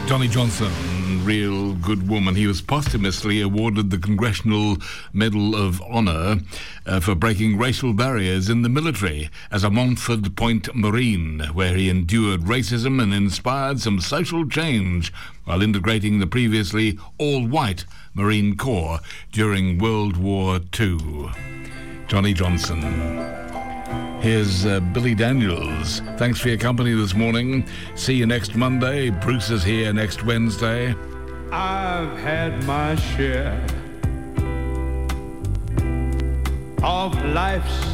Johnny Johnson, real good woman. He was posthumously awarded the Congressional Medal of Honor for breaking racial barriers in the military as a Montford Point Marine, where he endured racism and inspired some social change while integrating the previously all-white Marine Corps during World War II. Johnny Johnson. Here's Billy Daniels. Thanks for your company this morning. See you next Monday. Bruce is here next Wednesday. I've had my share of life's